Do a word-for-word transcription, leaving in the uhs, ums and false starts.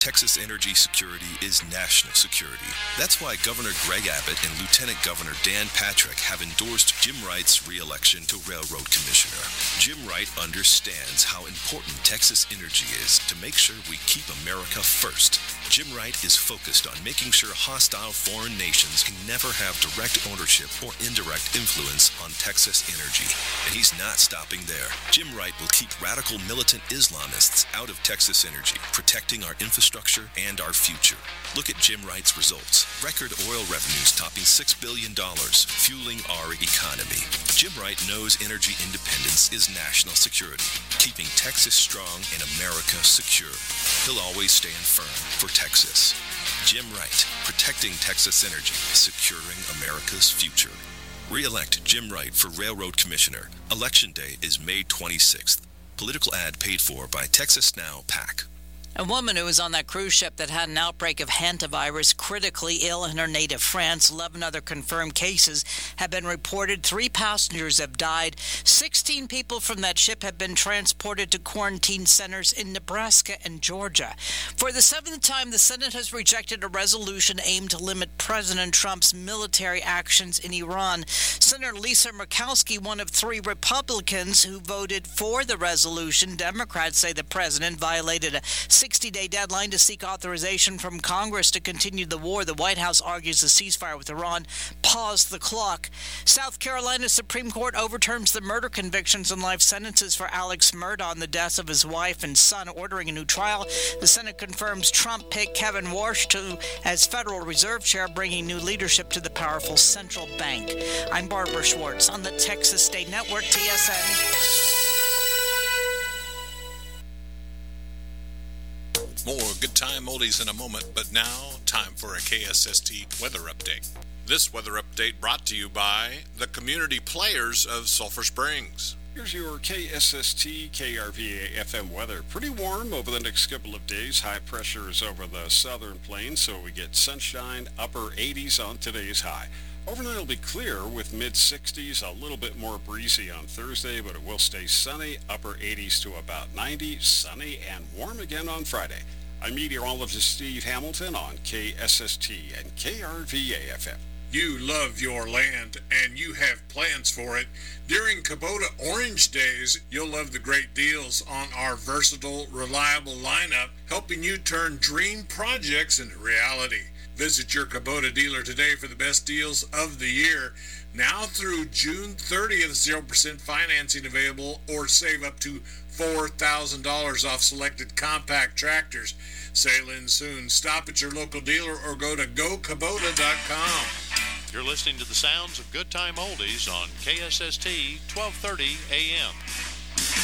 Texas energy security is national security. That's why Governor Greg Abbott and Lieutenant Governor Dan Patrick have endorsed Jim Wright's re-election to Railroad Commissioner. Jim Wright understands how important Texas energy is to make sure we keep America first. Jim Wright is focused on making sure hostile foreign nations can never have direct ownership or indirect influence on Texas energy. And he's not stopping there. Jim Wright will keep radical militant Islamists out of Texas energy, protecting our infrastructure and our future. Look at Jim Wright's results. Record oil revenues topping six billion dollars, fueling our economy. Jim Wright knows energy independence is national security, keeping Texas strong and America secure. He'll always stand firm for Texas. Jim Wright, protecting Texas energy, securing America's future. Re-elect Jim Wright for Railroad Commissioner. Election day is May twenty-sixth. Political ad paid for by Texas Now PAC. A woman who was on that cruise ship that had an outbreak of hantavirus, critically ill in her native France. eleven other confirmed cases have been reported. Three passengers have died. sixteen people from that ship have been transported to quarantine centers in Nebraska and Georgia. For the seventh time, the Senate has rejected a resolution aimed to limit President Trump's military actions in Iran. Senator Lisa Murkowski, one of three Republicans who voted for the resolution. Democrats say the president violated a sixty-day deadline to seek authorization from Congress to continue the war. The White House argues the ceasefire with Iran paused the clock. South Carolina Supreme Court overturns the murder convictions and life sentences for Alex Murdaugh on the deaths of his wife and son, ordering a new trial. The Senate confirms Trump picked Kevin Warsh to as Federal Reserve Chair, bringing new leadership to the powerful central bank. I'm Barbara Schwartz on the Texas State Network, T S N. More Good Time Oldies in a moment, but now, time for a K S S T weather update. This weather update brought to you by the community players of Sulphur Springs. Here's your K S S T K R V A F M weather. Pretty warm over the next couple of days. High pressure is over the southern plains, so we get sunshine, upper eighties on today's high. Overnight will be clear with mid-sixties, a little bit more breezy on Thursday, but it will stay sunny, upper eighties to about ninety, sunny and warm again on Friday. I'm meteorologist Steve Hamilton on K S S T and K R V A F M. You love your land and you have plans for it. During Kubota Orange Days, you'll love the great deals on our versatile, reliable lineup, helping you turn dream projects into reality. Visit your Kubota dealer today for the best deals of the year. Now through June thirtieth, zero percent financing available, or save up to four thousand dollars off selected compact tractors. Sail in soon. Stop at your local dealer or go to go kubota dot com. You're listening to the sounds of Good Time Oldies on K S S T twelve thirty A M.